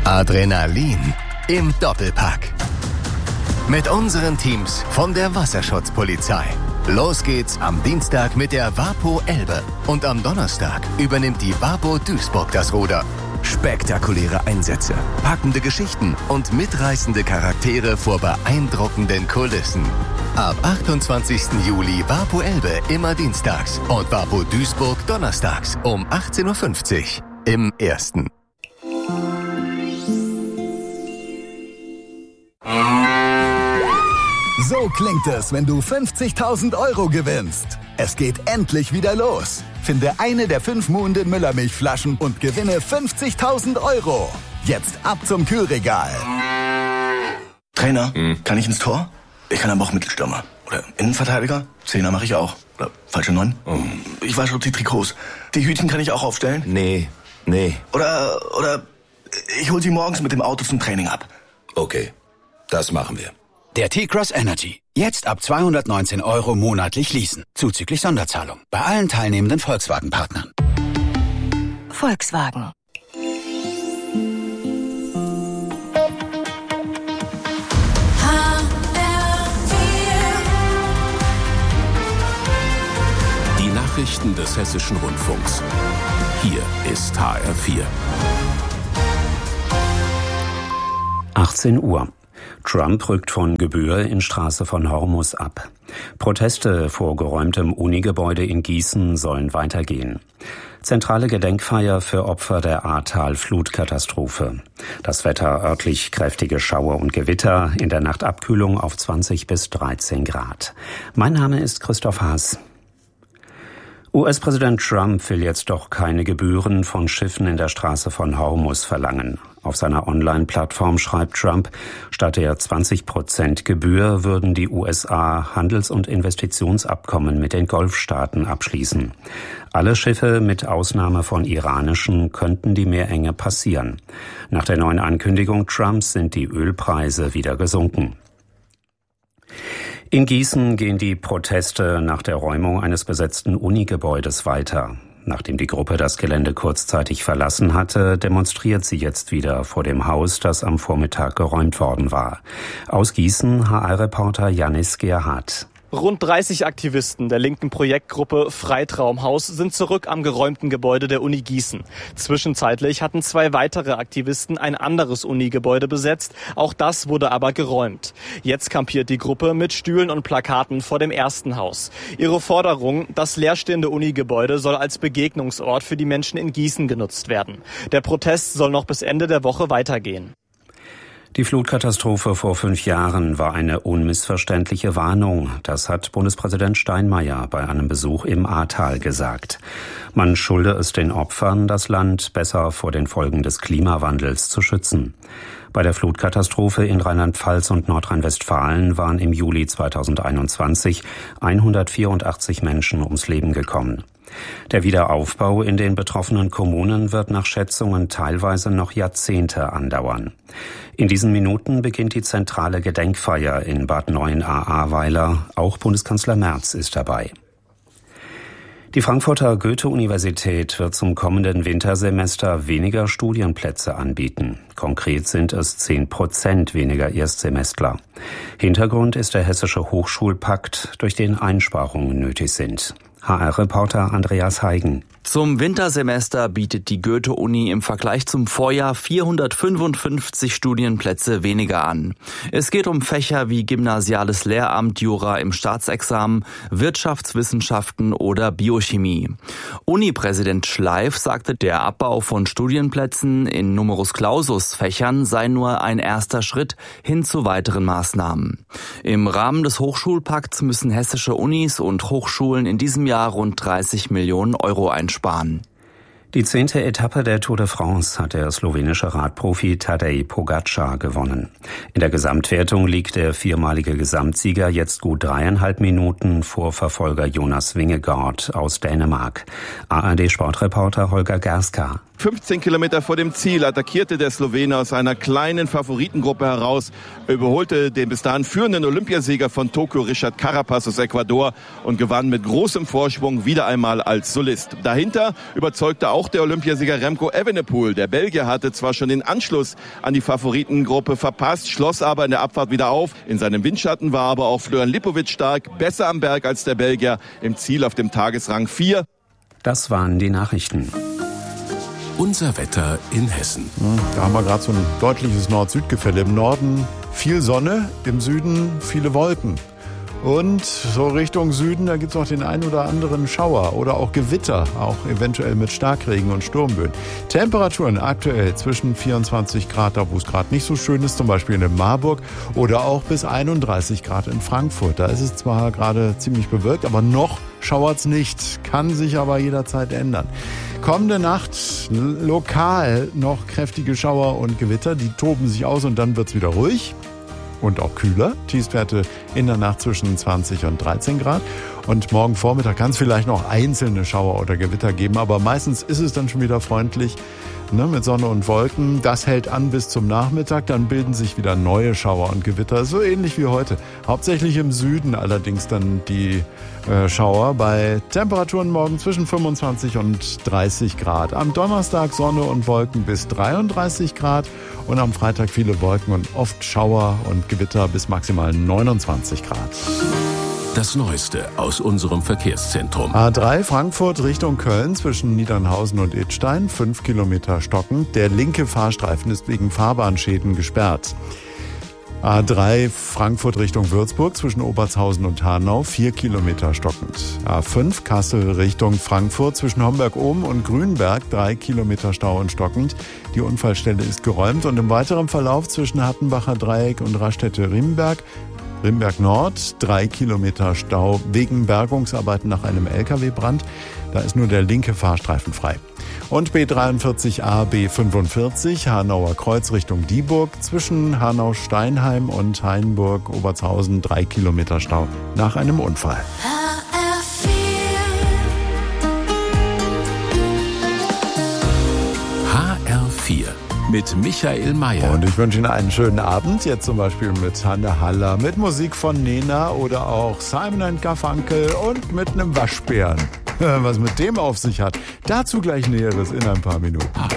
Adrenalin im Doppelpack. Mit unseren Teams von der Wasserschutzpolizei. Los geht's am Dienstag mit der Wapo Elbe. Und am Donnerstag übernimmt die Wapo Duisburg das Ruder. Spektakuläre Einsätze, packende Geschichten und mitreißende Charaktere vor beeindruckenden Kulissen. Ab 28. Juli Wapo Elbe immer dienstags und Wapo Duisburg donnerstags um 18.50 Uhr im Ersten. So klingt es, wenn du 50.000 € gewinnst. Es geht endlich wieder los. Finde eine der 5 muhenden Müllermilchflaschen und gewinne 50.000 €. Jetzt ab zum Kühlregal. Trainer, kann ich ins Tor? Ich kann aber auch Mittelstürmer. Oder Innenverteidiger? Zehner mache ich auch. Oder falsche 9? Ich wasche auch die Trikots. Die Hütchen kann ich auch aufstellen? Nee. Oder ich hol sie morgens mit dem Auto zum Training ab. Okay, das machen wir. Der T-Cross Energy. Jetzt ab 219 € monatlich leasen. Zuzüglich Sonderzahlung. Bei allen teilnehmenden Volkswagen-Partnern. Volkswagen. Die Nachrichten des Hessischen Rundfunks. Hier ist HR4. 18 Uhr. Trump rückt von Gebühr in Straße von Hormus ab. Proteste vor geräumtem Unigebäude in Gießen sollen weitergehen. Zentrale Gedenkfeier für Opfer der Ahrtal-Flutkatastrophe. Das Wetter örtlich kräftige Schauer und Gewitter, in der Nacht Abkühlung auf 20 bis 13 Grad. Mein Name ist Christoph Haas. US-Präsident Trump will jetzt doch keine Gebühren von Schiffen in der Straße von Hormus verlangen. Auf seiner Online-Plattform schreibt Trump, statt der 20% Gebühr würden die USA Handels- und Investitionsabkommen mit den Golfstaaten abschließen. Alle Schiffe mit Ausnahme von iranischen könnten die Meerenge passieren. Nach der neuen Ankündigung Trumps sind die Ölpreise wieder gesunken. In Gießen gehen die Proteste nach der Räumung eines besetzten Unigebäudes weiter. Nachdem die Gruppe das Gelände kurzzeitig verlassen hatte, demonstriert sie jetzt wieder vor dem Haus, das am Vormittag geräumt worden war. Aus Gießen HR-Reporter Janis Gerhardt. Rund 30 Aktivisten der linken Projektgruppe Freitraumhaus sind zurück am geräumten Gebäude der Uni Gießen. Zwischenzeitlich hatten 2 weitere Aktivisten ein anderes Unigebäude besetzt. Auch das wurde aber geräumt. Jetzt kampiert die Gruppe mit Stühlen und Plakaten vor dem ersten Haus. Ihre Forderung, das leerstehende Unigebäude soll als Begegnungsort für die Menschen in Gießen genutzt werden. Der Protest soll noch bis Ende der Woche weitergehen. Die Flutkatastrophe vor 5 Jahren war eine unmissverständliche Warnung. Das hat Bundespräsident Steinmeier bei einem Besuch im Ahrtal gesagt. Man schulde es den Opfern, das Land besser vor den Folgen des Klimawandels zu schützen. Bei der Flutkatastrophe in Rheinland-Pfalz und Nordrhein-Westfalen waren im Juli 2021 184 Menschen ums Leben gekommen. Der Wiederaufbau in den betroffenen Kommunen wird nach Schätzungen teilweise noch Jahrzehnte andauern. In diesen Minuten beginnt die zentrale Gedenkfeier in Bad Neuenahr-Ahrweiler. Auch Bundeskanzler Merz ist dabei. Die Frankfurter Goethe-Universität wird zum kommenden Wintersemester weniger Studienplätze anbieten. Konkret sind es 10% weniger Erstsemestler. Hintergrund ist der Hessische Hochschulpakt, durch den Einsparungen nötig sind. HR-Reporter Andreas Heigen. Zum Wintersemester bietet die Goethe-Uni im Vergleich zum Vorjahr 455 Studienplätze weniger an. Es geht um Fächer wie gymnasiales Lehramt, Jura im Staatsexamen, Wirtschaftswissenschaften oder Biochemie. Uni-Präsident Schleif sagte, der Abbau von Studienplätzen in Numerus-Clausus-Fächern sei nur ein erster Schritt hin zu weiteren Maßnahmen. Im Rahmen des Hochschulpakts müssen hessische Unis und Hochschulen in diesem Jahr rund 30 Millionen € einsparen. Die 10. Etappe der Tour de France hat der slowenische Radprofi Tadej Pogačar gewonnen. In der Gesamtwertung liegt der 4-malige Gesamtsieger jetzt gut 3,5 Minuten vor Verfolger Jonas Vingegaard aus Dänemark. ARD-Sportreporter Holger Gerska. 15 Kilometer vor dem Ziel attackierte der Slowene aus einer kleinen Favoritengruppe heraus, überholte den bis dahin führenden Olympiasieger von Tokio, Richard Carapaz aus Ecuador, und gewann mit großem Vorsprung wieder einmal als Solist. Dahinter überzeugte auch der Olympiasieger Remco Evenepoel. Der Belgier hatte zwar schon den Anschluss an die Favoritengruppe verpasst, schloss aber in der Abfahrt wieder auf. In seinem Windschatten war aber auch Florian Lipowitz stark, besser am Berg als der Belgier, im Ziel auf dem Tagesrang 4. Das waren die Nachrichten. Unser Wetter in Hessen. Da haben wir gerade so ein deutliches Nord-Süd-Gefälle. Im Norden viel Sonne, im Süden viele Wolken. Und so Richtung Süden, da gibt es auch den einen oder anderen Schauer oder auch Gewitter, auch eventuell mit Starkregen und Sturmböen. Temperaturen aktuell zwischen 24 Grad, da wo es gerade nicht so schön ist, zum Beispiel in Marburg, oder auch bis 31 Grad in Frankfurt. Da ist es zwar gerade ziemlich bewölkt, aber noch schauert es nicht, kann sich aber jederzeit ändern. Kommende Nacht lokal noch kräftige Schauer und Gewitter, die toben sich aus und dann wird es wieder ruhig. Und auch kühler. Tiefstwerte in der Nacht zwischen 20 und 13 Grad. Und morgen Vormittag kann es vielleicht noch einzelne Schauer oder Gewitter geben, aber meistens ist es dann schon wieder freundlich, mit Sonne und Wolken. Das hält an bis zum Nachmittag, dann bilden sich wieder neue Schauer und Gewitter, so ähnlich wie heute. Hauptsächlich im Süden allerdings dann die Schauer bei Temperaturen morgen zwischen 25 und 30 Grad. Am Donnerstag Sonne und Wolken bis 33 Grad und am Freitag viele Wolken und oft Schauer und Gewitter bis maximal 29 Grad. Das Neueste aus unserem Verkehrszentrum. A3 Frankfurt Richtung Köln zwischen Niedernhausen und Idstein, 5 Kilometer stockend. Der linke Fahrstreifen ist wegen Fahrbahnschäden gesperrt. A3 Frankfurt Richtung Würzburg zwischen Obertshausen und Hanau, 4 Kilometer stockend. A5 Kassel Richtung Frankfurt zwischen Homberg-Ohm und Grünberg, 3 Kilometer Stau und stockend. Die Unfallstelle ist geräumt und im weiteren Verlauf zwischen Hattenbacher Dreieck und Raststätte-Riemberg, Riemberg Nord, 3 Kilometer Stau wegen Bergungsarbeiten nach einem LKW-Brand. Da ist nur der linke Fahrstreifen frei. Und B43A, B45, Hanauer Kreuz Richtung Dieburg, zwischen Hanau-Steinheim und Hainburg-Obertshausen, 3 Kilometer Stau nach einem Unfall. HR4 mit Michael Mayer. Und ich wünsche Ihnen einen schönen Abend, jetzt zum Beispiel mit Hanne Haller, mit Musik von Nena oder auch Simon & Garfunkel und mit einem Waschbären. Was mit dem auf sich hat, dazu gleich Näheres in ein paar Minuten.